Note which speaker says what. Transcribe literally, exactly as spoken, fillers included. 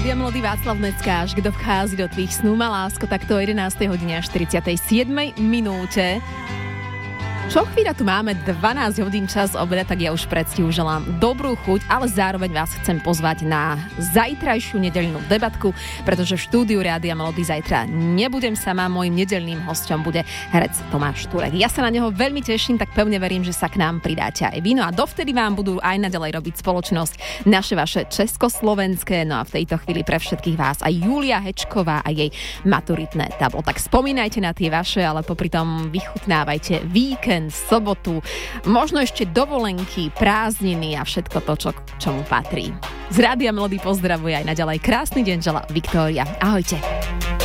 Speaker 1: Rádia Melody, Václav Neckáš, kto vchází do tvých snú, má lásko, takto o jedenástej hodine a štyridsiatej siedmej minúte. Čo chvíľa tu máme dvanásť hodín čas obeda, tak ja už predstihu želám dobrú chuť, ale zároveň vás chcem pozvať na zajtrajšiu nedeľnú debatku, pretože v štúdiu Rádia Melody zajtra nebudem sama, môjim nedeľným hosťom bude herec Tomáš Turek. Ja sa na neho veľmi teším, tak pevne verím, že sa k nám pridáte aj vy. No a dovtedy vám budú aj naďalej robiť spoločnosť naše vaše československé, no a v tejto chvíli pre všetkých vás aj Julia Hečková a jej maturitné tablo. Tak spomínajte na tie vaše, ale popri tom vychutnávajte víkend, sobotu, možno ešte dovolenky, prázdniny a všetko to, čo k čomu patrí. Z Rádia Melody pozdravuje aj naďalej. Krásny deň želá Viktória. Ahojte.